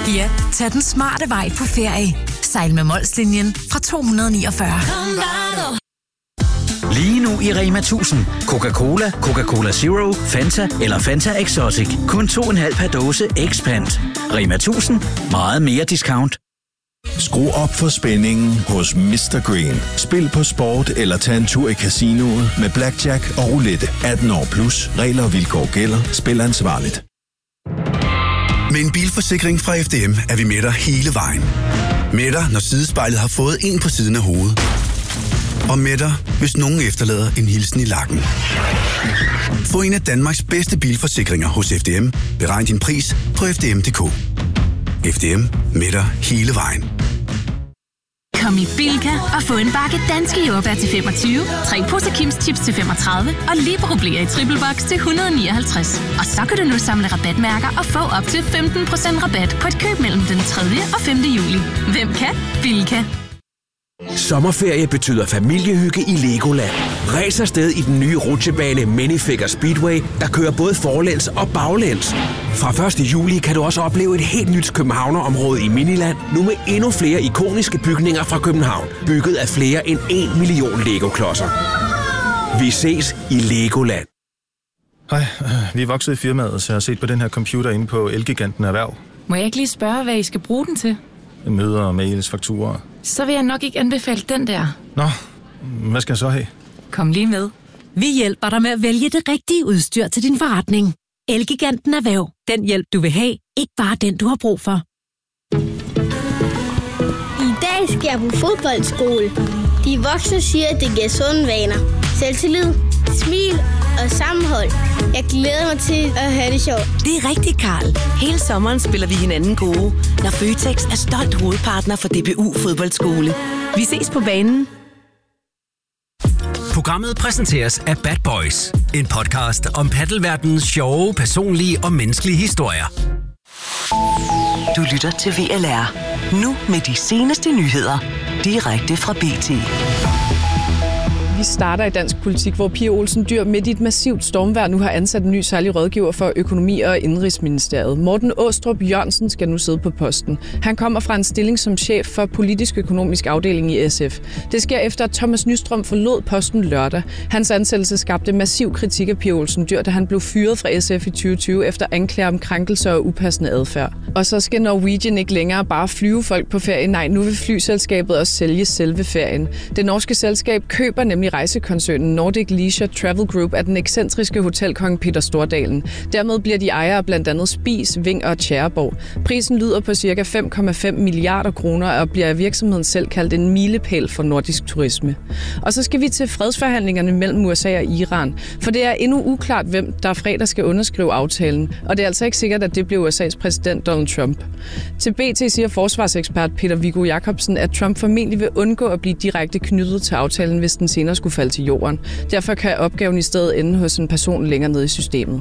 Ja, tag den smarte vej på ferie. Sejl med Molslinjen fra 249. Lige nu i Rema 1000. Coca-Cola, Coca-Cola Zero, Fanta eller Fanta Exotic. Kun 2,5 per dåse Expand. Rema 1000. Meget mere discount. Skru op for spændingen hos Mr. Green. Spil på sport eller tag en tur i casinoet med blackjack og roulette. 18 år plus. Regler og vilkår gælder. Spil ansvarligt. Med en bilforsikring fra FDM er vi med dig hele vejen. Med dig, når sidespejlet har fået en på siden af hovedet. Og med dig, hvis nogen efterlader en hilsen i lakken. Få en af Danmarks bedste bilforsikringer hos FDM. Beregn din pris på FDM.dk. FDM med dig hele vejen. Kom i Bilka og få en bakke danske jordbær til 25, 3 poser Kims Chips til 35 og Libero-blæer i triple box til 159. Og så kan du nu samle rabatmærker og få op til 15% rabat på et køb mellem den 3. og 5. juli. Hvem kan? Bilka. Sommerferie betyder familiehygge i Legoland. Ræs afsted i den nye rutsjebane Minifigure Speedway, der kører både forlæns og baglæns. Fra 1. juli kan du også opleve et helt nyt københavnerområde i Miniland, nu med endnu flere ikoniske bygninger fra København, bygget af flere end 1 million Lego-klodser. Vi ses i Legoland. Hej, vi er vokset i firmaet, så jeg har set på den her computer inde på Elgiganten Erhverv. Må jeg ikke lige spørge, hvad I skal bruge den til? Møder, mails, fakturer. Så vil jeg nok ikke anbefale den der. Nå, hvad skal jeg så have? Kom lige med. Vi hjælper dig med at vælge det rigtige udstyr til din forretning. Elgiganten Erhverv. Den hjælp, du vil have. Ikke bare den, du har brug for. I dag skal jeg på fodboldskole. De voksne siger, at det giver sunde vaner. Selvtillid, smil og sammenhold. Jeg glæder mig til at have det sjovt. Det er rigtigt, Karl. Hele sommeren spiller vi hinanden gode, når Føtex er stolt hovedpartner for DBU Fodboldskole. Vi ses på banen. Programmet præsenteres af Bad Boys. En podcast om paddelverdenens sjove, personlige og menneskelige historier. Du lytter til VLR. Nu med de seneste nyheder. Direkte fra BT. Vi starter i dansk politik, hvor Pia Olsen Dyhr midt i et massivt stormvejr nu har ansat en ny særlig rådgiver for økonomi- og indrigsministeriet. Morten Aastrup Jørgensen skal nu sidde på posten. Han kommer fra en stilling som chef for politisk-økonomisk afdeling i SF. Det sker efter, at Thomas Nystrøm forlod posten lørdag. Hans ansættelse skabte massiv kritik af Pia Olsen Dyhr, da han blev fyret fra SF i 2020 efter anklager om krænkelser og upassende adfærd. Og så skal Norwegian ikke længere bare flyve folk på ferie. Nej, nu vil flyselskabet også sælge selve ferien. Det norske selskab køber nemlig rejsekoncernen Nordic Leisure Travel Group af den ekscentriske hotelkonge Peter Stordalen. Dermed bliver de ejere blandt andet Spis, Ving og Tjæreborg. Prisen lyder på ca. 5,5 milliarder kroner og bliver af virksomheden selv kaldt en milepæl for nordisk turisme. Og så skal vi til fredsforhandlingerne mellem USA og Iran, for det er endnu uklart, hvem der fredag skal underskrive aftalen, og det er altså ikke sikkert, at det bliver USA's præsident Donald Trump. Til BT siger forsvarsekspert Peter Viggo Jacobsen, at Trump formentlig vil undgå at blive direkte knyttet til aftalen, hvis den senere skulle falde til jorden. Derfor kan opgaven i stedet ende hos en person længere nede i systemet.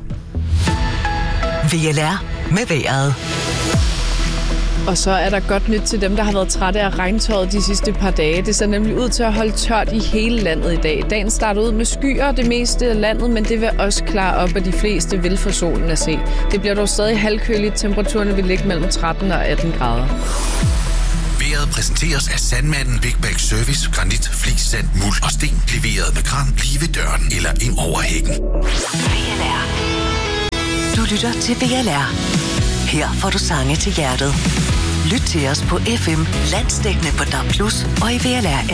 VLR med vejret. Og så er der godt nyt til dem, der har været trætte af regntøjet de sidste par dage. Det ser nemlig ud til at holde tørt i hele landet i dag. Dagen starter ud med skyer det meste af landet, men det vil også klare op, og de fleste vil få solen at se. Det bliver dog stadig halvkøligt. Temperaturerne vil ligge mellem 13 og 18 grader. Vejret præsenteres af Sandmanden Big Bag Service. Granit, flis, sand, muld og sten. Leveret med kran lige ved døren eller ind over hækken. VLR. Du lytter til VLR. Her får du sange til hjertet. Lyt til os på FM, landsdækkende på DAB+, og i VLR